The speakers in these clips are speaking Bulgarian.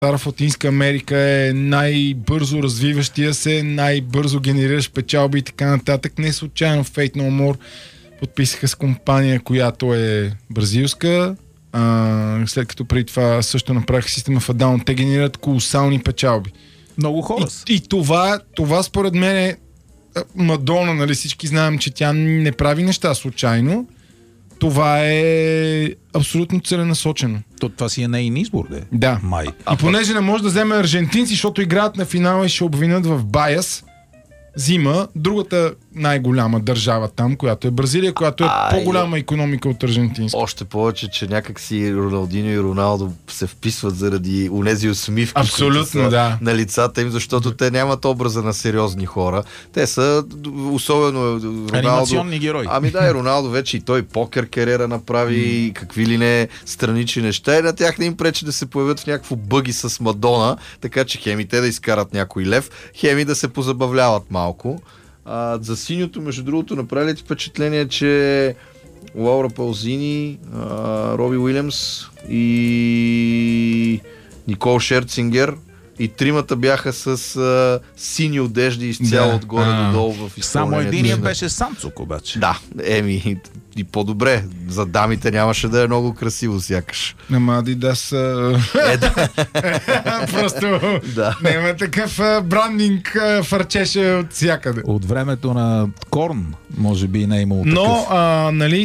в Латинска Америка е най-бързо развиващия се, най-бързо генериращ печалби и така нататък. Не случайно Fate No More подписаха с компания, която е бразилска. След като преди това също направиха система в Down, те генерират колосални печалби. Много хора. И това според мен е Мадона, нали, всички знаем, че тя не прави неща случайно. Това е абсолютно целенасочено. Това си е нейн избор, де. Да. Май. И понеже не може да вземе аржентинци, защото играят на финала и ще обвинят в байас, взима другата най-голяма държава там, която е Бразилия, която е по-голяма икономика от аржентинска. Още повече, че някакси Роналдиньо и Роналдо се вписват заради унези усмивки, абсолютно, да, на лицата им, защото те нямат образа на сериозни хора. Те са, особено Роналдо... анимационни герои. Ами да, и Роналдо вече и той покер кариера направи, и какви ли не странични неща. И на тях не им пречи да се появят в някакво бъги с Мадона, така че хеми те да изкарат някой лев, хеми да се позабавляват малко. За синьото, между другото, направили впечатление, че Лаура Паузини, Роби Уилямс и Никол Шерцингер и тримата бяха с сини одежди изцяло отгоре до долу в изпълнението. Само единият беше Самцук обаче. Да, и по-добре. За дамите нямаше да е много красиво сякаш. Ама Адидас просто няма такъв брандинг фърчеше от всякъде. От времето на Корн, може би не е имало такъв. Но, нали,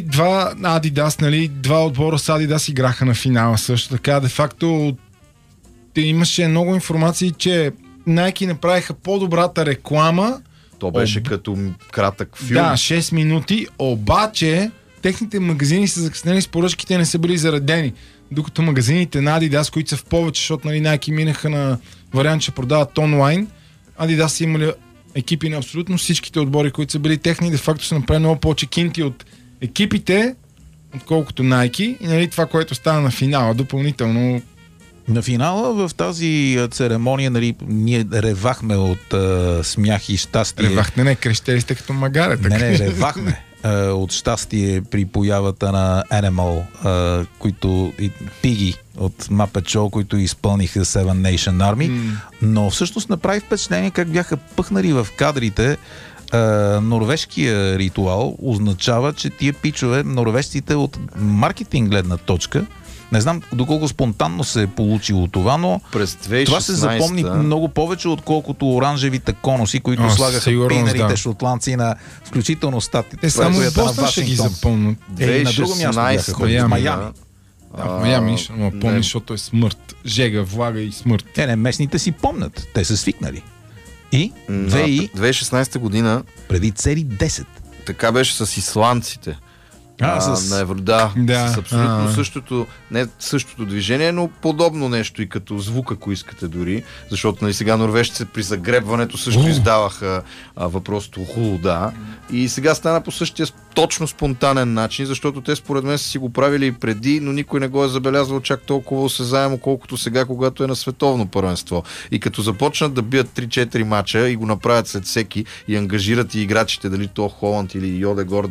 два отбора с Адидас играха на финала също така. Де факто имаше много информации, че Nike направиха по-добрата реклама. То беше като кратък филм. Да, 6 минути, обаче техните магазини са закъснели с поръчките, не са били заредени. Докато магазините на Adidas, които са в повече, защото нали, Nike минаха на вариант, че продават онлайн, Adidas са имали екипи на абсолютно всичките отбори, които са били техни, де факто са направили много повече кинти от екипите, отколкото Nike. И нали, това, което стана на финала, допълнително. На финала в тази церемония, нали, ние ревахме от смях и щастие. Ревахте, не, крещели сте като магаре. Не, ревахме от щастие при появата на Animal, които и Пиги от Muppet Show, които изпълниха Seven Nation Army. Но всъщност направи впечатление как бяха пъхнали в кадрите. Норвежкия ритуал означава, че тия пичове, норвежците от маркетинг гледна точка, не знам доколко спонтанно се е получило това, но това се запомни много повече, отколкото оранжевите конуси, които слагаха пинерите шотландци на включително статите. Само в Бостън ще ги запомнят. На друго място бяха ходили. В Майами. В Майами, но помни, защото е смърт. Жега, влага и смърт. Не, местните си помнят. Те са свикнали. И 2016 година преди цели 10. Така беше с исландците. На Евро, с абсолютно същото, не същото движение, но подобно нещо и като звук, ако искате дори, защото нали, сега норвежците при загребването също издаваха въпросто да. И сега стана по същия точно спонтанен начин, защото те според мен са си го правили и преди, но никой не го е забелязвал чак толкова осезаемо, колкото сега, когато е на световно първенство. И като започнат да бият 3-4 мача и го направят след всеки и ангажират и играчите, дали то Холанд или Йодегор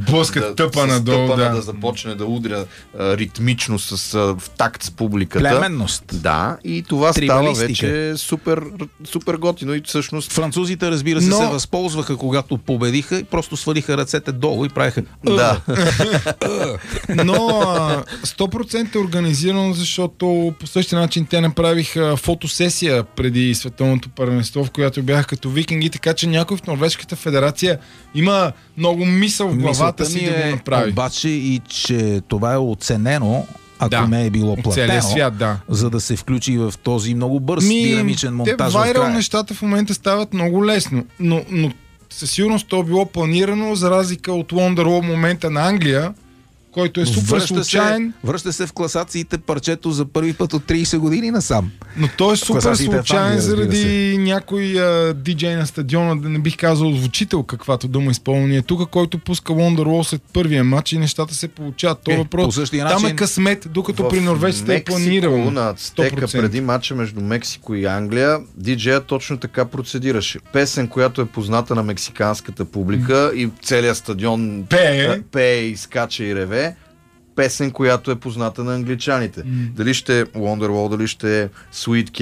да започне да удря ритмично в такт с публиката. Племенност. Да, и това става вече супер готино и всъщност... Французите, разбира се, се възползваха, когато победиха и просто свалиха ръцете долу и правиха... Да. Но 100% е организирано, защото по същия начин те направиха фотосесия преди световното първенство, в която бяха като викинги, така че някой в Норвежката федерация има много мисъл в главата си да го направи. Обаче и че това е оценено, ако не е било платено, свят, за да се включи в този много бърз динамичен монтаж. Те вайрал нещата в момента стават много лесно, но със сигурност то е било планирано, за разлика от Wonderwall момента на Англия, който е супер случайен. Връща се в класациите парчето за първи път от 30 години насам. Но той е супер случайен заради някой диджей на стадиона, да не бих казал звучител, каквато дума изпълнение тук, който пуска Wonderwall след първия матч и нещата се получават. Там е късмет, докато при норвежците е планирано. На Ацтека преди матча между Мексико и Англия, диджея точно така процедираше. Песен, която е позната на мексиканската публика и целият стадион пее и скача и реве. песен, която е позната на англичаните. Дали ще е Wonderwall, дали ще е Sweet